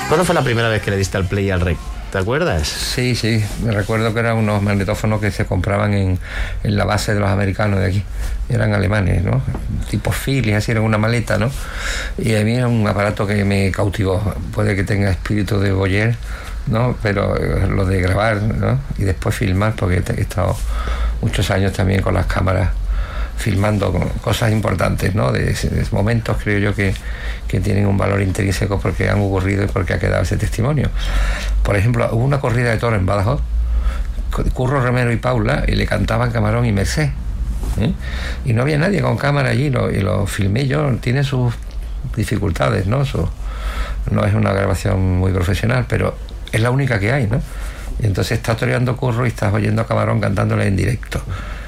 ¿Cuándo fue la primera vez que le diste al play y al rec? ¿Te acuerdas? Sí, me recuerdo que eran unos magnetófonos que se compraban en la base de los americanos de aquí. Eran alemanes, ¿no? Tipo Philips, así, eran una maleta, ¿no? Y a mí era un aparato que me cautivó. Puede que tenga espíritu de Boyer, ¿no? Pero lo de grabar, ¿no? Y después filmar, porque he estado muchos años también con las cámaras filmando cosas importantes, ¿no? De momentos, creo yo, que tienen un valor intrínseco porque han ocurrido y porque ha quedado ese testimonio. Por ejemplo, hubo una corrida de toros en Badajoz, Curro Romero y Paula, y le cantaban Camarón y Mercé, ¿eh? Y no había nadie con cámara allí, y lo filmé yo. Tiene sus dificultades, ¿no? No es una grabación muy profesional, pero es la única que hay, ¿no? Y entonces estás toreando Curro y estás oyendo a Camarón cantándole en directo,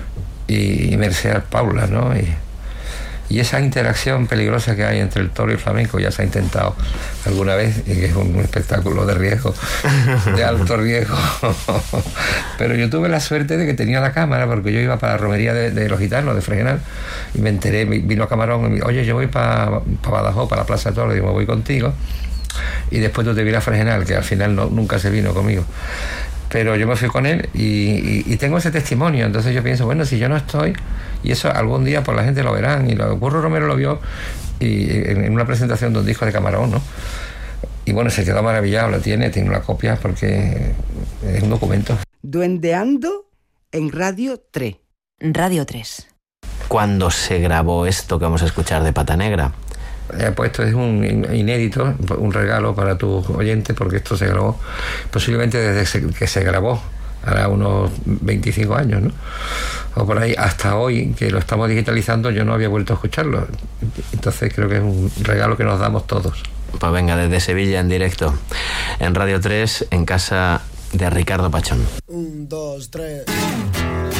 y Mercé a Paula, ¿no? Y esa interacción peligrosa que hay entre el toro y el flamenco ya se ha intentado alguna vez, y que es un espectáculo de riesgo, de alto riesgo. Pero yo tuve la suerte de que tenía la cámara, porque yo iba para la romería de los gitanos de Fregenal, y me enteré, vino Camarón y me dijo: oye, yo voy para Badajoz, para la Plaza de Toros, y me voy contigo, y después tú te vienes a Fregenal, que al final nunca se vino conmigo. Pero yo me fui con él y tengo ese testimonio. Entonces yo pienso, bueno, si yo no estoy, y eso algún día pues la gente lo verán, y Curro Romero lo vio y en una presentación de un disco de Camarón, ¿no? Y bueno, se quedó maravillado, tiene una copia porque es un documento. Duendeando en Radio 3. Radio 3. ¿Cuándo se grabó esto que vamos a escuchar de Pata Negra? Pues esto es un inédito, un regalo para tus oyentes, porque esto se grabó posiblemente desde que se grabó, hará unos 25 años, ¿no? O por ahí, hasta hoy, que lo estamos digitalizando, yo no había vuelto a escucharlo. Entonces creo que es un regalo que nos damos todos. Pues venga, desde Sevilla en directo, en Radio 3, en casa de Ricardo Pachón. 1, 2, 3...